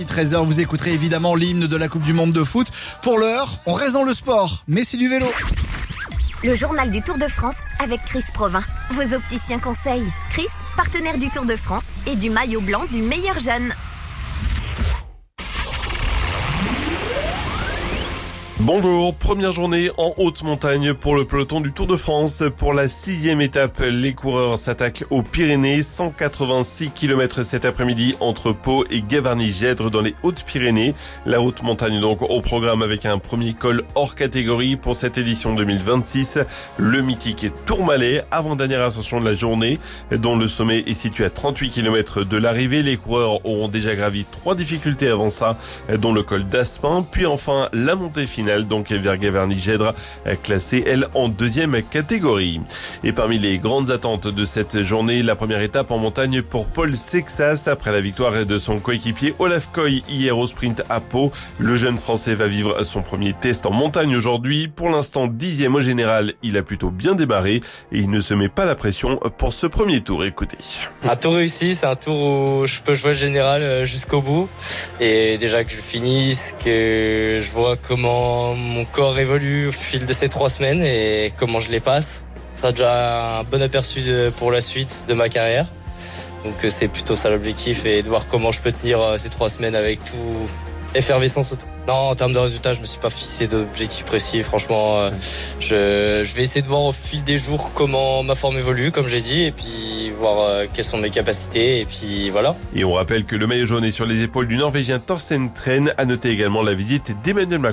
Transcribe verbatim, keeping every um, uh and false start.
treize heures, vous écouterez évidemment l'hymne de la Coupe du Monde de foot. Pour l'heure, on reste dans le sport, mais c'est du vélo. Le journal du Tour de France avec Chris Provin. Vos opticiens conseils. Chris, partenaire du Tour de France et du maillot blanc du meilleur jeune. Bonjour, première journée en haute montagne pour le peloton du Tour de France. Pour la sixième étape, les coureurs s'attaquent aux Pyrénées. cent quatre-vingt-six kilomètres cet après-midi entre Pau et Gavarnie-Gèdre dans les Hautes-Pyrénées. La haute montagne donc au programme avec un premier col hors catégorie pour cette édition deux mille vingt-six. Le mythique Tourmalet, avant-dernière ascension de la journée, dont le sommet est situé à trente-huit kilomètres de l'arrivée. Les coureurs auront déjà gravi trois difficultés avant ça, dont le col d'Aspin, puis enfin la montée finale donc vers Gavarnie-Gèdre, classée elle en deuxième catégorie. Et parmi les grandes attentes de cette journée, la première étape en montagne pour Paul Sexas. Après la victoire de son coéquipier Olaf Koy hier au sprint à Pau, le jeune Français va vivre son premier test en montagne aujourd'hui. Pour l'instant dixième au général, il a plutôt bien démarré et il ne se met pas la pression pour ce premier tour. Écoutez. Un tour réussi, c'est un tour où je peux jouer le général jusqu'au bout et déjà que je finisse, que je vois comment mon corps évolue au fil de ces trois semaines et comment je les passe. Ça sera déjà un bon aperçu de, pour la suite de ma carrière. Donc c'est plutôt ça l'objectif et de voir comment je peux tenir ces trois semaines avec tout effervescence autour. Non, en termes de résultats, je me suis pas fixé d'objectif précis. Franchement, je, je vais essayer de voir au fil des jours comment ma forme évolue, comme j'ai dit, et puis voir quelles sont mes capacités, et puis voilà. Et on rappelle que le maillot jaune est sur les épaules du Norvégien Thorsten Tren. À noter également la visite d'Emmanuel Macron